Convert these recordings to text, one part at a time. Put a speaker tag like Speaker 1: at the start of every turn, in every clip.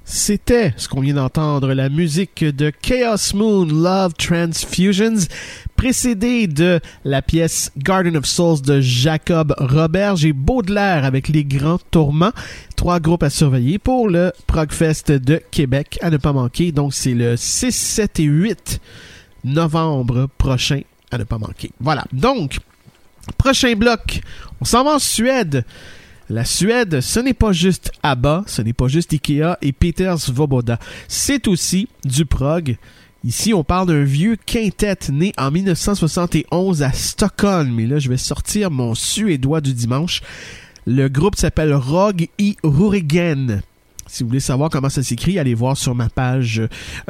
Speaker 1: C'était ce qu'on vient d'entendre, la musique de Chaos Moon, Love Transfusions, précédée de la pièce Garden of Souls de Jacob Roberge et Baudelaire avec Les Grands Tourments. 3 groupes à surveiller pour le Progfest de Québec à ne pas manquer. Donc c'est le 6, 7 et 8 novembre prochain à ne pas manquer. Voilà, donc prochain bloc, on s'en va en Suède. La Suède, ce n'est pas juste ABBA, ce n'est pas juste Ikea et Peter Svoboda. C'est aussi du prog. Ici, on parle d'un vieux quintet né en 1971 à Stockholm. Et là, je vais sortir mon suédois du dimanche. Le groupe s'appelle Rog i Rurigen. Si vous voulez savoir comment ça s'écrit, allez voir sur ma page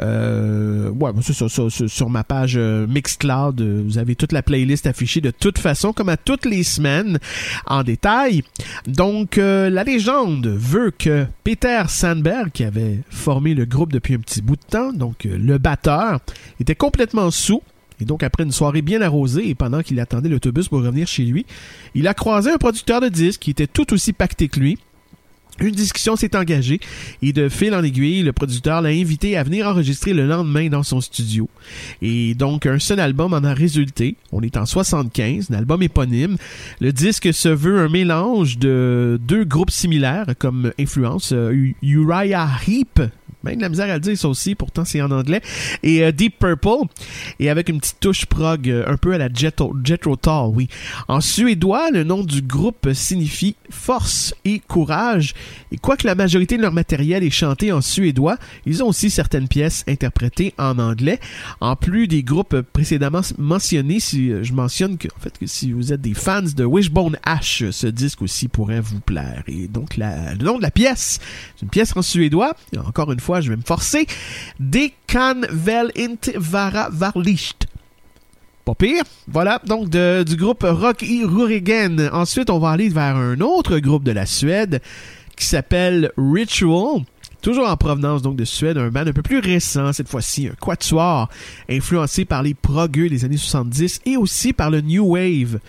Speaker 1: sur ma page Mixcloud. Vous avez toute la playlist affichée de toute façon, comme à toutes les semaines, en détail. Donc, la légende veut que Peter Sandberg, qui avait formé le groupe depuis un petit bout de temps, donc le batteur, était complètement saoul. Et donc, après une soirée bien arrosée et pendant qu'il attendait l'autobus pour revenir chez lui, il a croisé un producteur de disques qui était tout aussi pacté que lui. Une discussion s'est engagée et de fil en aiguille, le producteur l'a invité à venir enregistrer le lendemain dans son studio. Et donc, un seul album en a résulté. On est en 75, un album éponyme. Le disque se veut un mélange de 2 groupes similaires comme influence. Uriah Heep, même de la misère à le dire ça aussi, pourtant c'est en anglais, et Deep Purple, et avec une petite touche prog un peu à la Jethro Tull, oui. En suédois, le nom du groupe signifie force et courage, et quoique la majorité de leur matériel est chanté en suédois, ils ont aussi certaines pièces interprétées en anglais. En plus des groupes précédemment mentionnés, si je mentionne que si vous êtes des fans de Wishbone Ash, ce disque aussi pourrait vous plaire. Et donc le nom de la pièce, c'est une pièce en suédois, et encore une fois, je vais me forcer. Det kan väl inte vara varligt. Pas pire. Voilà, donc du groupe Rock i Rurigen. Ensuite, on va aller vers un autre groupe de la Suède qui s'appelle Ritual. Toujours en provenance donc de Suède, un band un peu plus récent, cette fois-ci, un quatuor, influencé par les progueux des années 70 et aussi par le New Wave.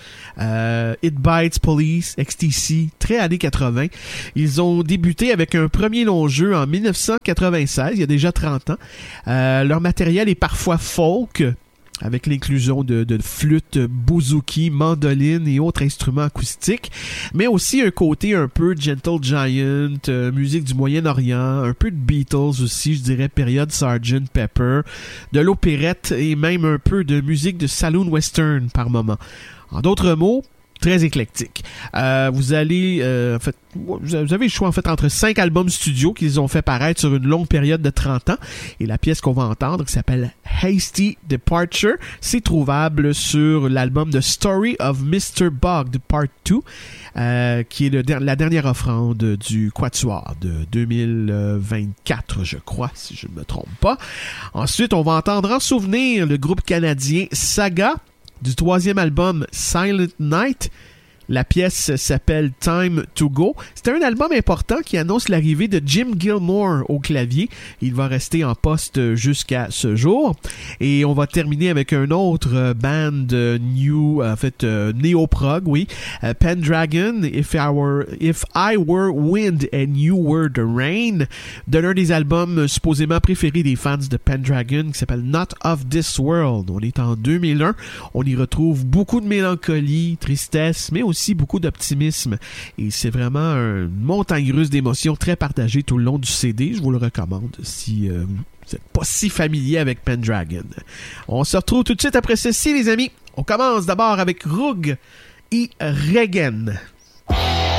Speaker 1: It Bites Police, XTC, très années 80. Ils ont débuté avec un premier long jeu en 1996, il y a déjà 30 ans. Leur matériel est parfois folk, avec l'inclusion de flûtes, bouzouki, mandoline et autres instruments acoustiques, mais aussi un côté un peu Gentle Giant, musique du Moyen-Orient, un peu de Beatles aussi, je dirais période Sgt. Pepper, de l'opérette et même un peu de musique de saloon western par moment. En d'autres mots, très éclectique. Vous avez le choix en fait entre 5 albums studio qu'ils ont fait paraître sur une longue période de 30 ans et la pièce qu'on va entendre qui s'appelle Hasty Departure, c'est trouvable sur l'album The Story of Mr. Bogd Part 2 qui est la dernière offrande du Quatuor de 2024 je crois si je ne me trompe pas. Ensuite on va entendre en souvenir le groupe canadien Saga du 3e album Silent Night. La pièce s'appelle Time to Go. C'est un album important qui annonce l'arrivée de Jim Gilmore au clavier. Il va rester en poste jusqu'à ce jour. Et on va terminer avec un autre band néo-prog, oui. Pendragon, If I Were Wind and You Were the Rain, de l'un des albums supposément préférés des fans de Pendragon qui s'appelle Not of This World. On est en 2001. On y retrouve beaucoup de mélancolie, tristesse, mais aussi beaucoup d'optimisme et c'est vraiment une montagne russe d'émotions très partagée tout le long du CD. Je vous le recommande si vous n'êtes pas si familier avec Pendragon. On se retrouve tout de suite après ceci les amis. On commence d'abord avec Rug i Regen.